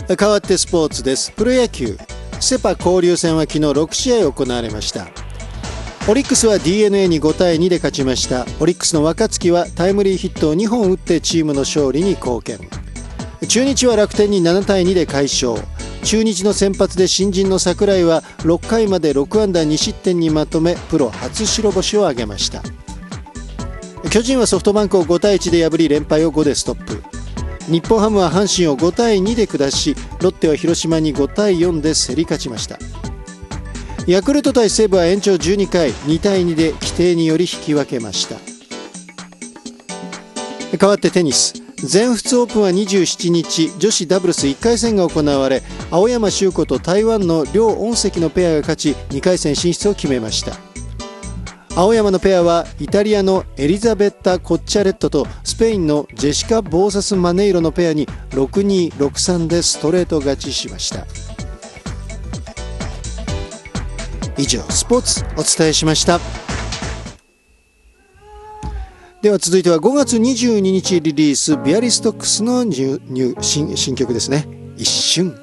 変わってスポーツです。プロ野球セ・パ交流戦は昨日6試合行われました。オリックスは DNA に5対2で勝ちました。オリックスの若月はタイムリーヒットを2本打ってチームの勝利に貢献。中日は楽天に7対2で快勝。中日の先発で新人の櫻井は6回まで6安打2失点にまとめプロ初白星を挙げました。巨人はソフトバンクを5対1で破り連敗を5でストップ。日本ハムは阪神を5対2で下し、ロッテは広島に5対4で競り勝ちました。ヤクルト対西武は延長12回2対2で規定により引き分けました。変わってテニス、全仏オープンは27日女子ダブルス1回戦が行われ、青山修子と台湾の梁恩石のペアが勝ち2回戦進出を決めました。青山のペアはイタリアのエリザベッタ・コッチャレットとスペインのジェシカ・ボーサス・マネイロのペアに 6-2、6-3 でストレート勝ちしました。以上スポーツお伝えしました。では続いては5月22日リリースビアリストックスの新曲ですね。一瞬。